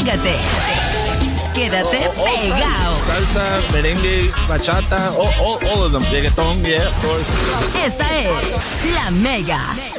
Pégate. Quédate pegado. Salsa, merengue, bachata, all of them. Reggaeton, yeah, of course. Esta es La Mega.